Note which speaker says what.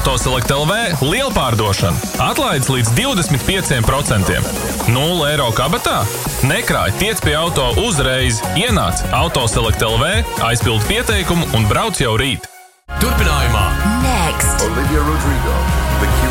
Speaker 1: Autoselect LV lielpārdošana. Atlaides līdz 25%. 0 eiro kabatā? Nekrāj, tiec pie auto uzreiz. Ienāc Autoselect LV, aizpildi pieteikumu un brauc jau rīt.
Speaker 2: Turpinājumā
Speaker 3: Next.
Speaker 4: Olivia Rodrigo, The Cure.